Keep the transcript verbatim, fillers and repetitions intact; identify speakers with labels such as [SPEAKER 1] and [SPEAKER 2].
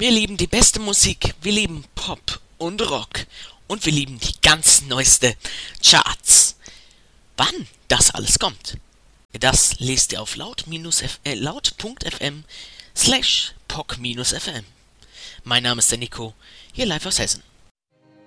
[SPEAKER 1] Wir lieben die beste Musik, wir lieben Pop und Rock und wir lieben die ganz neueste Charts. Wann das alles kommt, das lest ihr auf laut.fm slash poc-fm. Mein Name ist der Nico, hier live aus Hessen.